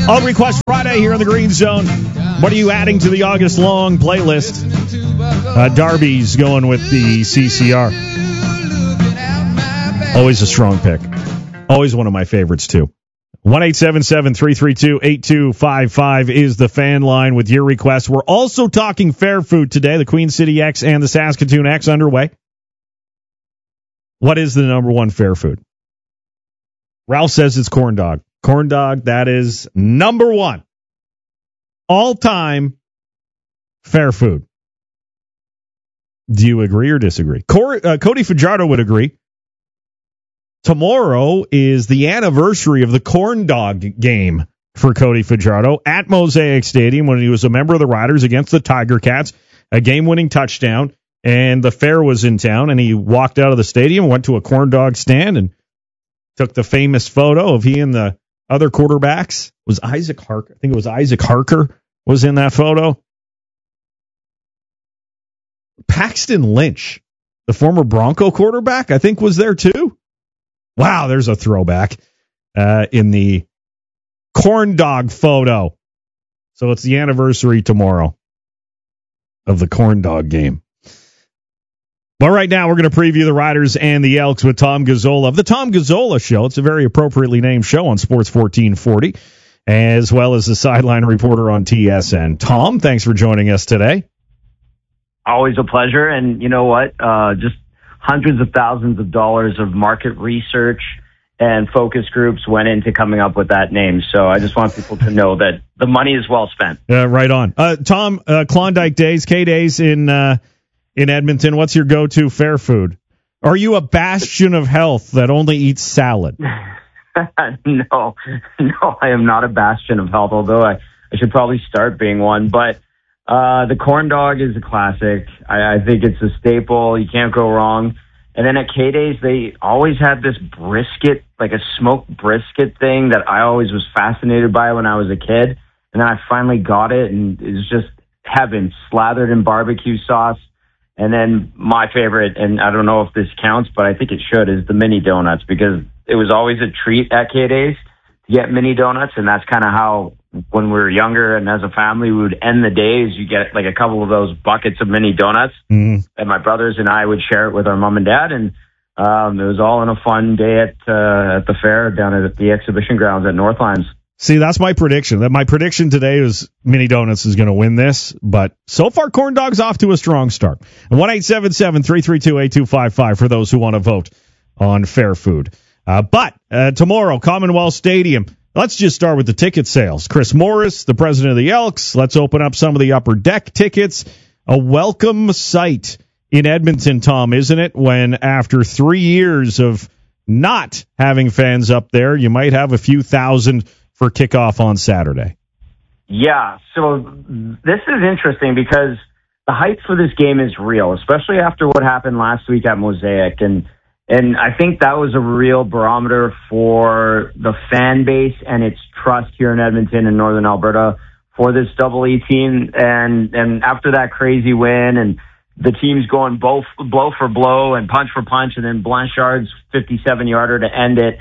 All Request Friday here in the Green Zone. What are you adding to the August Long playlist? Darby's going with the CCR. Always a strong pick. Always one of my favorites, too. 1-877-332-8255 is the fan line with your request. We're also talking fair food today. The Queen City X and the Saskatoon X underway. What is the number one fair food? Ralph says it's corn dog. Corn dog, that is number one. All-time fair food. Do you agree or disagree? Cody Fajardo would agree. Tomorrow is the anniversary of the corn dog game for Cody Fajardo at Mosaic Stadium when he was a member of the Riders against the Tiger Cats, a game-winning touchdown, and the fair was in town, and he walked out of the stadium, went to a corn dog stand, and took the famous photo of he and the other quarterbacks. Was Isaac Harker? I think it was Isaac Harker was in that photo. Paxton Lynch, the former Bronco quarterback, I think was there too. Wow, there's a throwback in the corn dog photo. So it's the anniversary tomorrow of the corn dog game. But right now, we're going to preview the Riders and the Elks with Tom Gazzola of the Tom Gazzola Show. It's a very appropriately named show on Sports 1440, as well as the sideline reporter on TSN. Tom, thanks for joining us today. Always a pleasure. And you know what? Just hundreds of thousands of dollars of market research and focus groups went into coming up with that name. So I just want people to know that the money is well spent. Right on. Tom, Klondike Days, K-Days in Edmonton, what's your go-to fair food? Are you a bastion of health that only eats salad? No, I am not a bastion of health, although I should probably start being one. But the corn dog is a classic. I think it's a staple. You can't go wrong. And then at K-Days, they always had this brisket, like a smoked brisket thing that I always was fascinated by when I was a kid. And then I finally got it, and it was just heaven, slathered in barbecue sauce. And then my favorite, and I don't know if this counts, but I think it should, is the mini donuts, because it was always a treat at K-Days to get mini donuts. And that's kind of how, when we were younger and as a family, we would end the days. You get like a couple of those buckets of mini donuts. Mm-hmm. And my brothers and I would share it with our mom and dad. And it was all in a fun day at the fair down at the exhibition grounds at Northlands. See, that's my prediction. My prediction today is Mini Donuts is going to win this, but so far corn dog's off to a strong start. 1-877-332-8255 for those who want to vote on fair food. But tomorrow, Commonwealth Stadium. Let's just start with the ticket sales. Chris Morris, the president of the Elks. Let's open up some of the upper deck tickets. A welcome sight in Edmonton, Tom, isn't it? When after 3 years of not having fans up there, you might have a few thousand for kickoff on Saturday. Yeah, so this is interesting because the hype for this game is real, especially after what happened last week at Mosaic. And I think that was a real barometer for the fan base and its trust here in Edmonton and Northern Alberta for this Double E team. And after that crazy win and the teams going both blow for blow and punch for punch, and then Blanchard's 57-yarder to end it,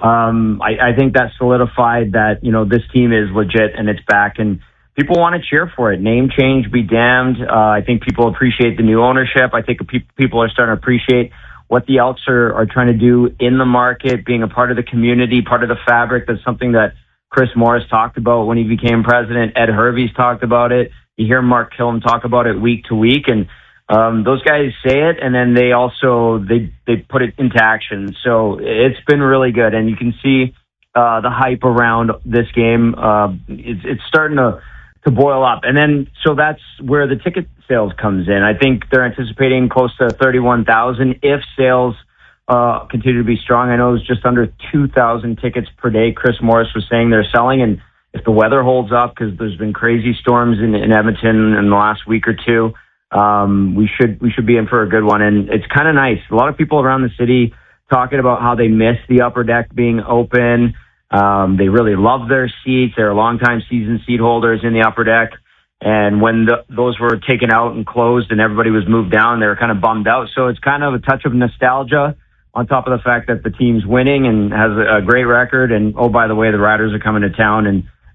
I think that solidified that, this team is legit and it's back, and people want to cheer for it. Name change be damned. I think people appreciate the new ownership. I think people are starting to appreciate what the Elks are trying to do in the market, being a part of the community, part of the fabric. That's something that Chris Morris talked about when he became president. Ed Hervey's talked about it. You hear Mark Killam talk about it week to week, and those guys say it, and then they also they put it into action. So it's been really good, and you can see the hype around this game. It's starting to boil up, and then so that's where the ticket sales comes in. I think they're anticipating close to 31,000 if sales continue to be strong. I know it was just under 2,000 tickets per day. Chris Morris was saying they're selling, and if the weather holds up, because there's been crazy storms in Edmonton in the last week or two. We should be in for a good one, and it's kind of nice. A lot of people around the city talking about how they miss the upper deck being open. They really love their seats. They're longtime season seat holders in the upper deck, and when those were taken out and closed and everybody was moved down, they were kind of bummed out. So it's kind of a touch of nostalgia on top of the fact that the team's winning and has a great record. And oh, by the way, the Riders are coming to town, and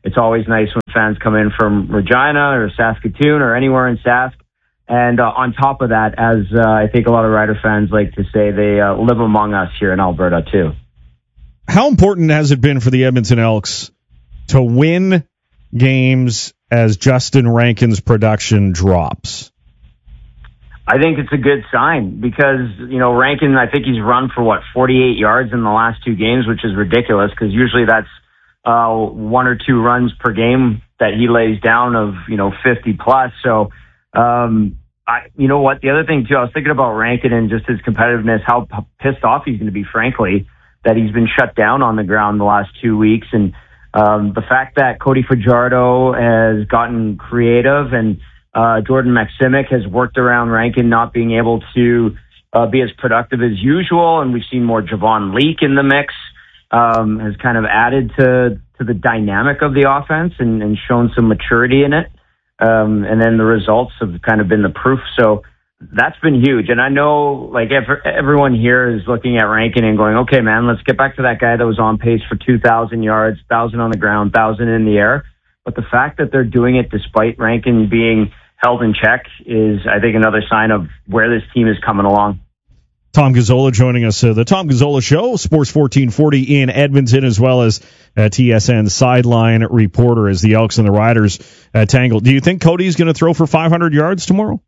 It's always nice when fans come in from Regina or Saskatoon or anywhere in Sask. And on top of that, as I think a lot of Rider fans like to say, they live among us here in Alberta too. How important has it been for the Edmonton Elks to win games as Justin Rankin's production drops? I think it's a good sign because, Rankin, I think he's run for 48 yards in the last 2 games, which is ridiculous because usually that's 1 or 2 runs per game that he lays down of, 50 plus. So, you know what? The other thing too, I was thinking about Rankin and just his competitiveness, how pissed off he's going to be, frankly, that he's been shut down on the ground the last 2 weeks. And the fact that Cody Fajardo has gotten creative and Jordan Maksimic has worked around Rankin not being able to be as productive as usual, and we've seen more Javon Leake in the mix, has kind of added to the dynamic of the offense and shown some maturity in it. And then the results have kind of been the proof. So that's been huge. And I know everyone here is looking at Rankin and going, okay, man, let's get back to that guy that was on pace for 2,000 yards, 1,000 on the ground, 1,000 in the air. But the fact that they're doing it despite Rankin being held in check is, I think, another sign of where this team is coming along. Tom Gazzola joining us. The Tom Gazzola Show, Sports 1440 in Edmonton, as well as TSN sideline reporter as the Elks and the Riders tangle. Do you think Cody's going to throw for 500 yards tomorrow?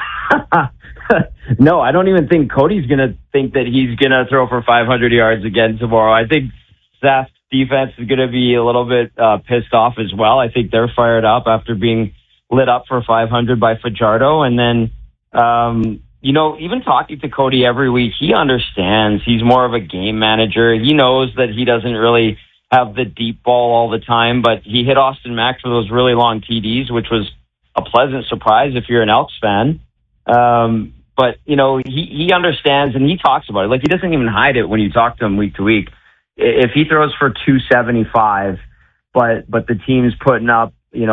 No, I don't even think Cody's going to think that he's going to throw for 500 yards again tomorrow. I think Sask's defense is going to be a little bit pissed off as well. I think they're fired up after being lit up for 500 by Fajardo. And then, even talking to Cody every week, he understands. He's more of a game manager. He knows that he doesn't really have the deep ball all the time, but he hit Austin Mack for those really long TDs, which was a pleasant surprise if you're an Elks fan. But, he understands and he talks about it. He doesn't even hide it when you talk to him week to week. If he throws for 275, but the team's putting up,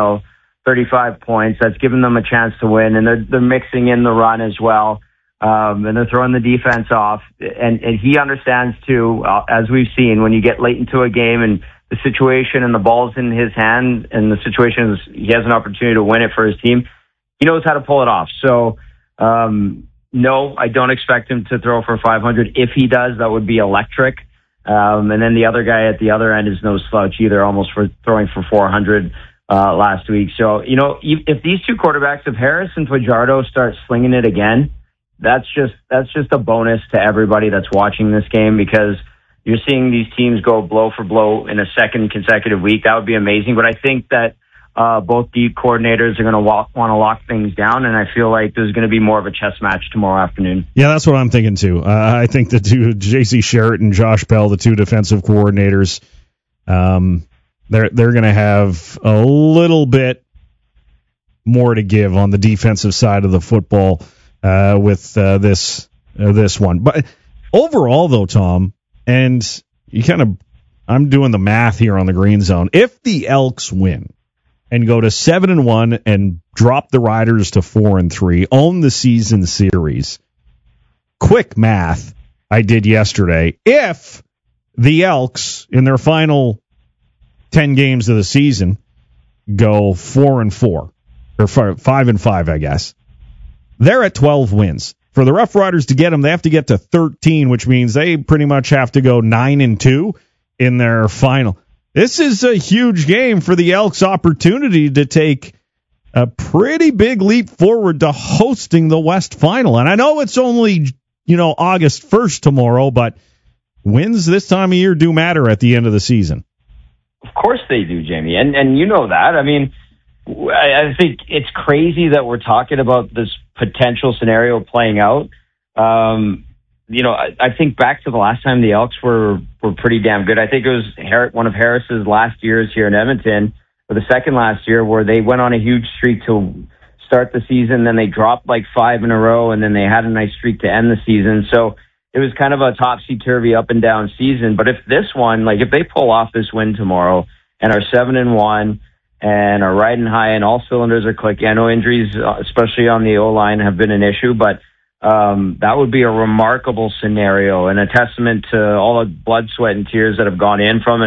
35 points, that's giving them a chance to win, and they're mixing in the run as well, and they're throwing the defense off, and he understands too, as we've seen, when you get late into a game and the situation and the ball's in his hand and the situation is he has an opportunity to win it for his team, he knows how to pull it off. So, no, I don't expect him to throw for 500. If he does, that would be electric. And then the other guy at the other end is no slouch either, almost for throwing for 400 last week. So, if these two quarterbacks, if Harris and Fajardo start slinging it again, that's just a bonus to everybody that's watching this game, because you're seeing these teams go blow for blow in a second consecutive week. That would be amazing. But I think that both the coordinators are going to want to lock things down, and I feel like there's going to be more of a chess match tomorrow afternoon. Yeah, that's what I'm thinking too. I think the two, J.C. Sherritt and Josh Bell, the two defensive coordinators, they're going to have a little bit more to give on the defensive side of the football with this one. But overall, though, Tom, and I'm doing the math here on the Green Zone. If the Elks win and go to 7-1 and drop the Riders to 4-3, own the season series, quick math I did yesterday. If the Elks in their final 10 games of the season go 4-4 or 5-5, I guess, they're at 12 wins. For the Rough Riders to get them, they have to get to 13, which means they pretty much have to go 9-2 in their final. This is a huge game for the Elks' opportunity to take a pretty big leap forward to hosting the West Final. And I know it's only, August 1st tomorrow, but wins this time of year do matter at the end of the season. Of course they do, Jamie. And you know that. I mean, I think it's crazy that we're talking about this potential scenario playing out. I think back to the last time the Elks were pretty damn good. I think it was one of Harris's last years here in Edmonton, or the second last year, where they went on a huge streak to start the season, then they dropped 5 in a row, and then they had a nice streak to end the season. So it was kind of a topsy-turvy, up-and-down season. But if this one, if they pull off this win tomorrow and are 7-1 and are riding high and all cylinders are clicking, I know injuries, especially on the O-line, have been an issue, but that would be a remarkable scenario and a testament to all the blood, sweat, and tears that have gone in from an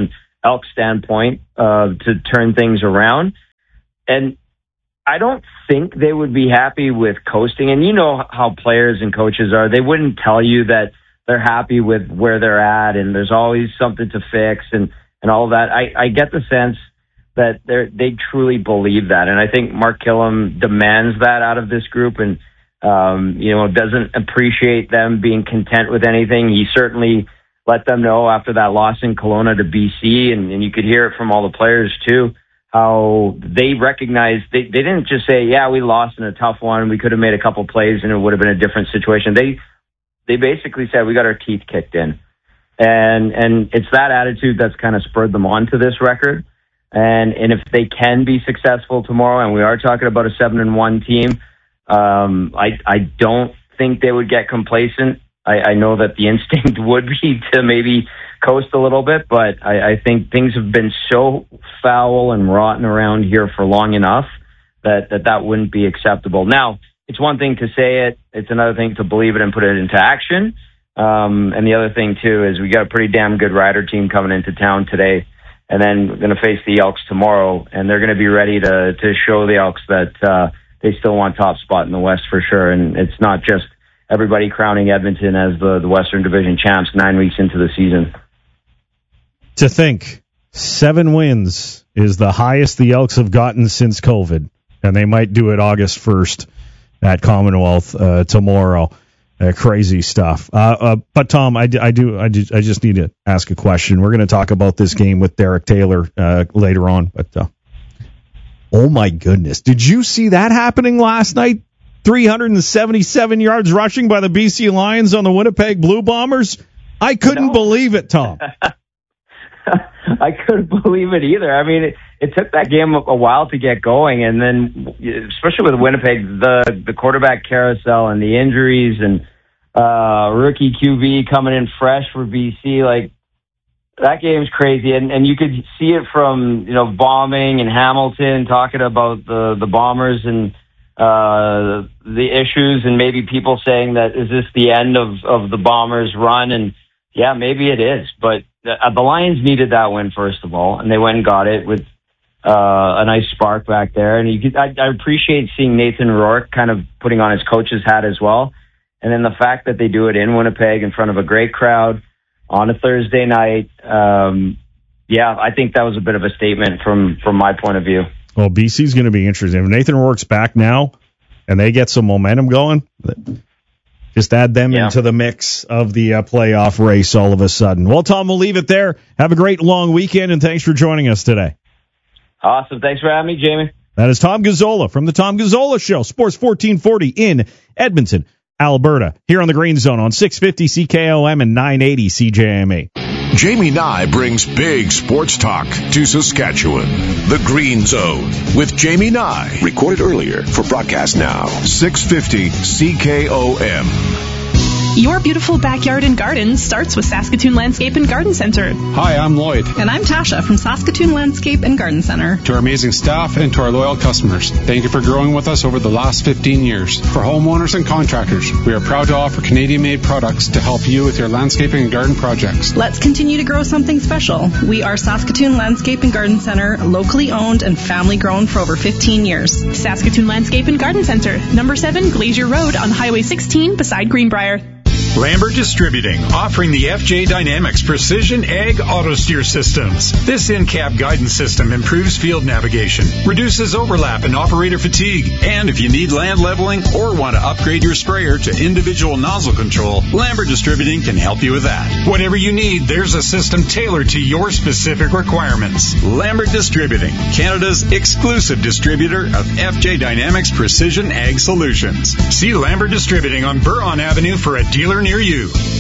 Elk standpoint to turn things around. And I don't think they would be happy with coasting. And you know how players and coaches are. They wouldn't tell you that they're happy with where they're at and there's always something to fix and all of that. I get the sense that they truly believe that. And I think Mark Killam demands that out of this group and, doesn't appreciate them being content with anything. He certainly let them know after that loss in Kelowna to BC, and you could hear it from all the players too, how they recognized they didn't just say, yeah, we lost in a tough one. We could have made a couple plays and it would have been a different situation. They basically said we got our teeth kicked in. And it's that attitude that's kind of spurred them on to this record. And if they can be successful tomorrow, and we are talking about a 7-1 team, I don't think they would get complacent. I know that the instinct would be to maybe coast a little bit, but I think things have been so foul and rotten around here for long enough that wouldn't be acceptable. Now, it's one thing to say it. It's another thing to believe it and put it into action. And the other thing, too, is we got a pretty damn good Rider team coming into town today. And then we're going to face the Elks tomorrow. And they're going to be ready to show the Elks that they still want top spot in the West for sure. And it's not just everybody crowning Edmonton as the Western Division champs 9 weeks into the season. To think 7 wins is the highest the Elks have gotten since COVID. And they might do it August 1st at Commonwealth tomorrow. Crazy stuff. But Tom, I just need to ask a question. We're going to talk about this game with Derek Taylor later on. But oh my goodness, did you see that happening last night? 377 yards rushing by the BC Lions on the Winnipeg Blue Bombers. I couldn't believe it, Tom. I couldn't believe it either. I mean, it took that game a while to get going, and then, especially with Winnipeg, the quarterback carousel and the injuries and rookie QB coming in fresh for BC, like, that game's crazy. And you could see it from, Bombing and Hamilton talking about the Bombers and the issues, and maybe people saying that, is this the end of the Bombers' run? And yeah, maybe it is, but the Lions needed that win, first of all, and they went and got it with a nice spark back there. And I appreciate seeing Nathan Rourke kind of putting on his coach's hat as well. And then the fact that they do it in Winnipeg in front of a great crowd on a Thursday night, I think that was a bit of a statement from my point of view. Well, BC's going to be interesting. If Nathan Rourke's back now and they get some momentum going, just add them into the mix of the playoff race all of a sudden. Well, Tom, we'll leave it there. Have a great long weekend, and thanks for joining us today. Awesome. Thanks for having me, Jamie. That is Tom Gazzola from the Tom Gazzola Show, Sports 1440 in Edmonton, Alberta, here on the Green Zone on 650 CKOM and 980 CJME. Jamie Nye brings big sports talk to Saskatchewan. The Green Zone with Jamie Nye. Recorded earlier for broadcast now. 650 CKOM. Your beautiful backyard and garden starts with Saskatoon Landscape and Garden Center. Hi, I'm Lloyd. And I'm Tasha from Saskatoon Landscape and Garden Center. To our amazing staff and to our loyal customers, thank you for growing with us over the last 15 years. For homeowners and contractors, we are proud to offer Canadian-made products to help you with your landscaping and garden projects. Let's continue to grow something special. We are Saskatoon Landscape and Garden Center, locally owned and family grown for over 15 years. Saskatoon Landscape and Garden Center, number 7 Glacier Road on Highway 16 beside Greenbrier. Lambert Distributing, offering the FJ Dynamics Precision Ag Auto Steer Systems. This in-cab guidance system improves field navigation, reduces overlap and operator fatigue, and if you need land leveling or want to upgrade your sprayer to individual nozzle control, Lambert Distributing can help you with that. Whatever you need, there's a system tailored to your specific requirements. Lambert Distributing, Canada's exclusive distributor of FJ Dynamics Precision Ag Solutions. See Lambert Distributing on Buron Avenue for a dealer near you.